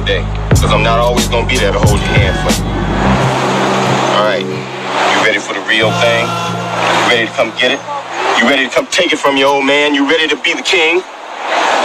today, because I'm not always gonna be there to hold your hand for you. All right, you ready for the real thing? You ready to come get it? You ready to come take it from your old man? You ready to be the king?